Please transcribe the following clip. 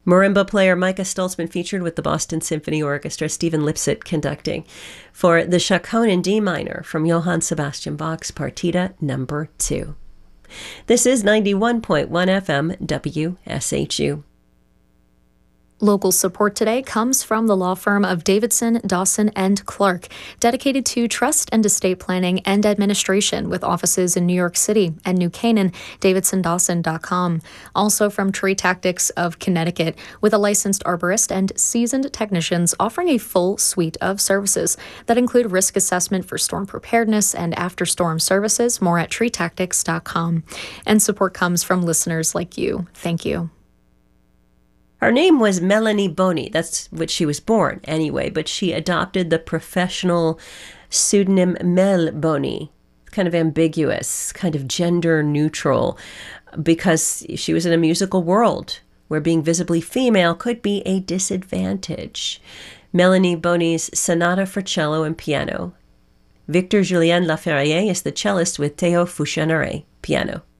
Marimba player Micah Stoltzman featured with the Boston Symphony Orchestra, Stephen Lipset conducting, for the Chaconne in D minor from Johann Sebastian Bach's Partita No. 2. This is 91.1 FM WSHU. Local support today comes from the law firm of Davidson, Dawson, and Clark, dedicated to trust and estate planning and administration with offices in New York City and New Canaan, davidsondawson.com. Also from Tree Tactics of Connecticut, with a licensed arborist and seasoned technicians offering a full suite of services that include risk assessment for storm preparedness and after-storm services. More at treetactics.com. And support comes from listeners like you. Thank you. Her name was Melanie Boney. That's what she was born anyway, but she adopted the professional pseudonym Mel Boney. Kind of ambiguous, kind of gender neutral, because she was in a musical world where being visibly female could be a disadvantage. Melanie Boney's Sonata for Cello and Piano. Victor Julien Laferriere is the cellist with Théo Fouchaneret, piano.